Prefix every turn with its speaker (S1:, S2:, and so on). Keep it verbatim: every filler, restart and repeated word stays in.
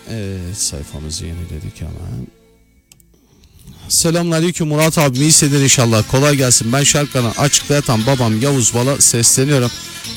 S1: Evet, sayfamızı yeniledik hemen. Selamünaleyküm Murat abi, iyi hisseder inşallah, kolay gelsin. Ben Şarkı'dan açıkta yatan babam Yavuz Bal'a sesleniyorum.